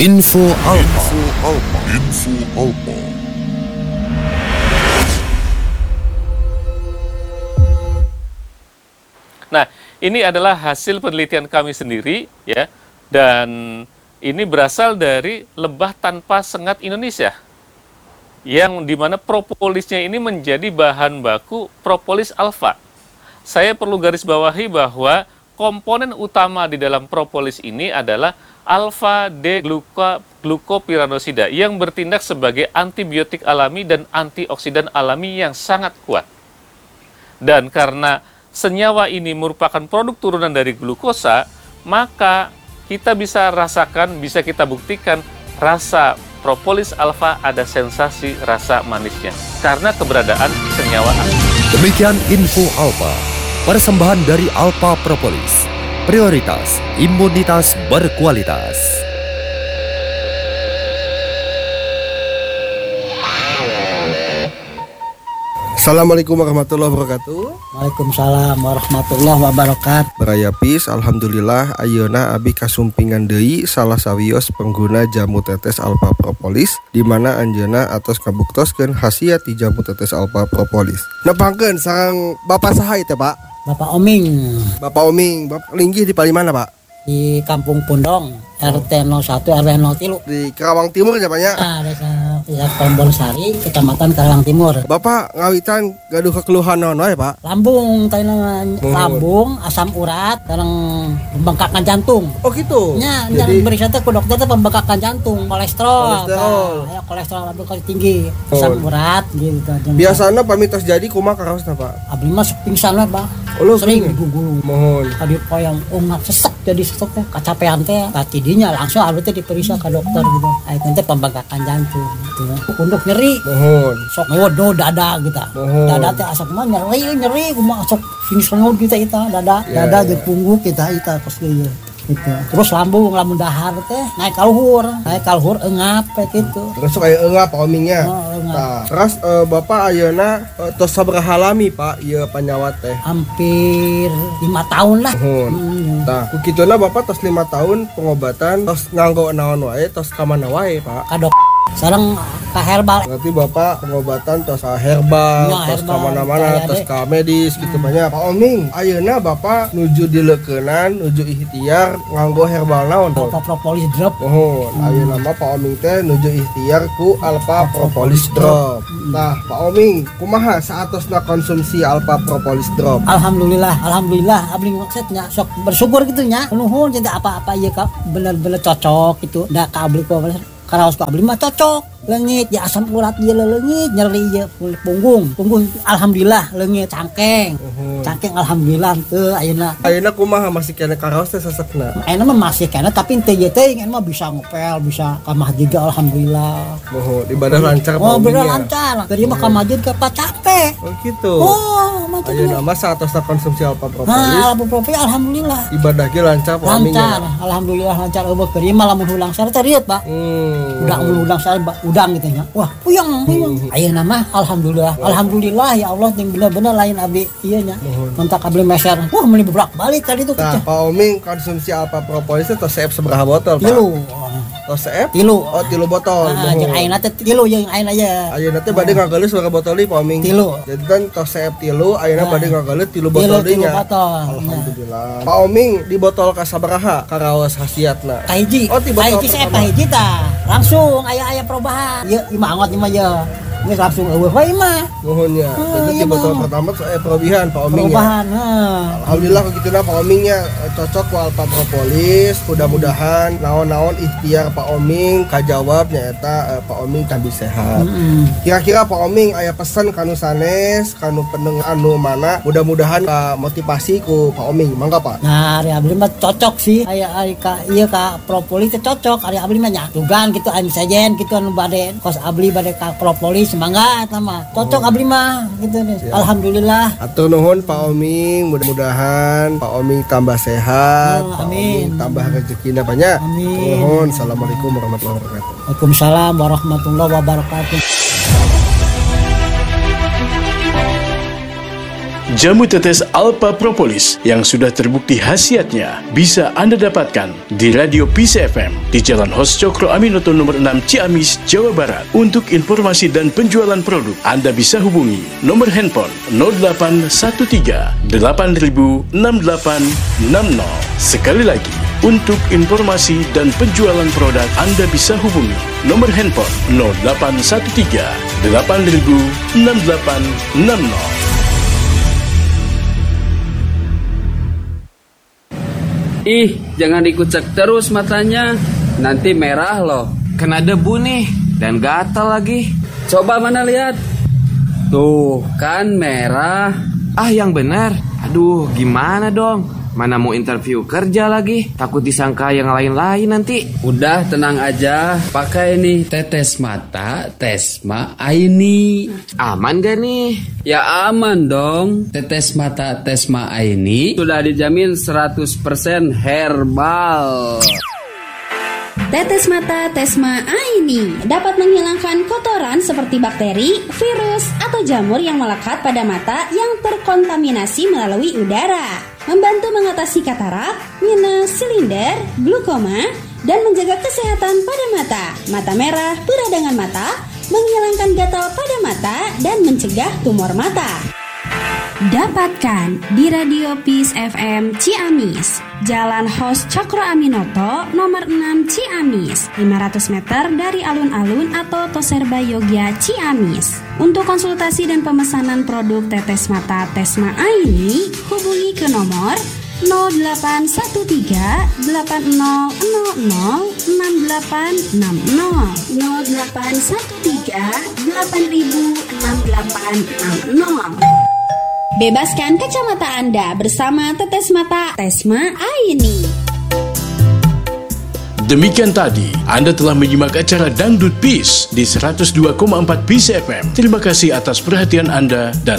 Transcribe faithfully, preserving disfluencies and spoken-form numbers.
Info Alpa. Info Alpa. Info Alpa. Nah, ini adalah hasil penelitian kami sendiri, ya, dan ini berasal dari Lebah Tanpa Sengat Indonesia, yang dimana propolisnya ini menjadi bahan baku propolis alfa. Saya perlu garis bawahi bahwa komponen utama di dalam propolis ini adalah alfa-D-glukopiranosida yang bertindak sebagai antibiotik alami dan antioksidan alami yang sangat kuat. Dan karena senyawa ini merupakan produk turunan dari glukosa, maka kita bisa rasakan, bisa kita buktikan rasa propolis alfa ada sensasi rasa manisnya karena keberadaan senyawa aktif. Demikian Info Alpa, persembahan dari Alpa Propolis. Prioritas imunitas berkualitas. Assalamualaikum warahmatullahi wabarakatuh. Waalaikumsalam warahmatullahi wabarakatuh. Beraya pis, alhamdulillah ayeuna abi kasumpingan deui salah sawios pengguna jamu tetes Alpa Propolis, di mana anjeunna atos kabuktoskeun khasiat di jamu tetes Alpa Propolis. Nepangkeun sareng Bapak saha teh, Pak? Bapak Oming Bapak Oming, Bapak linggih di palimana, Pak? di Kampung Pundong, R T nol satu R W nol tiga. Di Karawang Timur ya, Pak ya? Nah, desa ya, Tombol Sari, Kecamatan Karawang Timur. Bapak ngawitan gaduh kekeluhan naon wae, Pak? Lambung, tanya lambung, asam urat, sareng pembengkakan jantung. Oh gitu. Nya, Jadi nya beri teh ku dokter teh pembengkakan jantung, kolesterol. Kolesterol. Nah, ya kolesterol lambung kali tinggi, asam Oh. urat gitu. biasana pamitos jadi kumaha karaosna, Pak? Abdi mah sok pingsan we, Pak. Oh, lu Sering pingsan? digugulu. Mohon. Tadi poyang ungat sesek jadi sesek teh kacapean teh tadinya langsung abdi teh diperiksa ke dokter gitu. Ai teh pembengkakan jantung gitu. Untuk nyeri Mohon. sok ngewodo dada gitu. Mohon. Dada teh asap mah nyeri nyeri kumaha sok sini sengot kita kita dada Ya, dada ya. jeung punggung kita kita kos ieu gitu. Terus lambung lamun dahar teh naik ka luhur, naik ka luhur eungap teh gitu. Terus kayak enggak Pak Omingnya. Oh, eungap. Nah, terus eh, Bapak ayeuna eh, tos sabaraha lami, Pak, ieu panyawat teh? Hampir lima tahun lah. Mohon. Hmm. Nah, kukituna Bapak tos lima tahun pengobatan, tos nganggo naon wae, tos ka mana wae, Pak? Ka dok sareng ka herbal. Berarti Bapak pengobatan tos ka herbal, Ya, tos ka herbal, mana-mana, kayak tos deh. ka medis gitu banyak. Pak Oming, ayeuna Bapak nuju dileukeunnan, nuju ikhtiar nganggo herbal naon? Alpha Propolis Drop. Mohon, ayeuna mah Pak Oming teh nuju ikhtiar ku Alpha Propolis Drop. Nah, Pak Oming, kumaha saatosna konsumsi Alpha Propolis Drop? Alhamdulillah, alhamdulillah abdi maksudnya sok bersyukur gitu nya. Nuhun jadi apa-apa ieu ka bener-bener cocok gitu. Da ka abdi ku karaos ku abdi mah cocok. Leungit ya asam urat ieu leungit, nyeri ieu punggung. Punggung alhamdulillah leungit cangkeng. Uhum. Cangkeng alhamdulillah teu ayeuna. Ayeuna kumaha masih kena karaos teh sesekna? Ayeuna mah masih kana tapi teu ieu teh mah bisa ngepel, bisa ka masjid alhamdulillah. Mohon ibadah lancar Pak Oh, bener Omingnya. lancar. Tadi mah ka masjid ke pa capek. Oh gitu. Oh, mah teu. Ayeuna mah saatosna konsumsi Alpha Propolis, Nah, Alpha Propolis alhamdulillah. ibadah ge lancar Pak Lancar, Omingnya. alhamdulillah lancar. Eueuh kerima lamun hulang sare teh riet, Pak. Hmm. Udang mun udang sare ba- udang gitu nya. Wah, puyeng, puyeng. Ayeuna mah alhamdulillah. Alhamdulillah ya Allah yang bener-bener lain abdi ieu nya. Mentak abdi meser. Wah, meuli bolak-balik tadi tuh Nah, kecil. Pak Oming konsumsi Alpha Propolis teh tos seep sabaraha botol, Pak? Tilu. Tos seep? Tilu. Oh, tilu botol. Nah, jeung Mohon. ayeuna teh tilu jeung ayeuna ya. Ayeuna teh bade ngageuleus sabaraha botol deui Pak Oming? Tilu. Jadi kan tos seep tilu, ayeuna Nah. bade ngageuleus tilu Tilu botol deui tilu nya. botol. Nah. Alhamdulillah. Pak Oming di botol ka sabaraha karaos khasiatna? Kahiji, Oh, tiba kahiji saya pertama. kahiji tah. Langsung aya-aya perubahan. Ieu imah angot imah ya. Geus langsung eueuh wae imah. Nuhunnya. Oh, Jadi iya, di botol Bang. pertama tuh eh perubahan Pak Oming ya. Perubahan, heeh. Alhamdulillah kalau gitu Pak Omingnya eh, cocok ku Alpha Propolis. Mudah-mudahan naon-naon ikhtiar Pak Oming kajawab nyaeta eh, Pak Oming tambah sehat. Heeh. Kira-kira Pak Oming aya pesan kanu sanes, kanu pendengar anu mana? Mudah-mudahan ka motivasi ku Pak Oming. Mangga Pak. Nah, ari abdi mah cocok sih. Aya ari ka ieu ka propolis teh cocok. Ari abdi mah nya tugan gitu anu sajen gitu anu bade kos abdi bade ka propolis mangga eta mah. Cocok abdi mah gitu deh. Alhamdulillah. Atur nuhun Pak Oming, mudah-mudahan Pak Oming tambah sehat, Oh, Pak amin. Oming tambah rezekina banyak. Amin. Nuhun. Assalamualaikum warahmatullahi wabarakatuh. Waalaikumsalam warahmatullahi wabarakatuh. Jamu tetes Alpha Propolis yang sudah terbukti khasiatnya bisa Anda dapatkan di Radio Peace F M di Jalan Hos Cokro Aminoto nomor enam Ciamis, Jawa Barat. Untuk informasi dan penjualan produk, Anda bisa hubungi nomor handphone nol delapan satu tiga delapan nol enam delapan enam nol. Sekali lagi, untuk informasi dan penjualan produk, Anda bisa hubungi nomor handphone nol delapan satu tiga delapan nol enam delapan enam nol. Ih, jangan dikucek terus matanya, nanti merah loh. Kena debu nih, dan gatal lagi. Coba mana lihat. Tuh, kan merah. Ah, yang benar. Aduh, gimana dong? Mana mau interview kerja lagi? Takut disangka yang lain-lain nanti. Udah tenang aja, pakai nih tetes mata Tesma Aini. Aman gak nih? Ya aman dong. Tetes mata Tesma Aini sudah dijamin seratus persen herbal. Tetes mata Tesma Aini dapat menghilangkan kotoran seperti bakteri, virus, atau jamur yang melekat pada mata yang terkontaminasi melalui udara. Membantu mengatasi katarak, minus, silinder, glaukoma, dan menjaga kesehatan pada mata, mata merah, peradangan mata, menghilangkan gatal pada mata, dan mencegah tumor mata. Dapatkan di Radio Peace F M Ciamis, Jalan Hos Cokro Aminoto nomor enam Ciamis, lima ratus meter dari alun-alun atau Toserba Yogya Ciamis. Untuk konsultasi dan pemesanan produk tetes mata Tesma Aini, hubungi ke nomor nol delapan satu tiga delapan nol nol nol enam delapan enam nol nol delapan satu tiga delapan enam delapan enam nol. Bebaskan kacamata Anda bersama tetes mata Tesma Aini. Demikian tadi, Anda telah menyimak acara Dangdut Peace di seratus dua koma empat Peace F M. Terima kasih atas perhatian Anda dan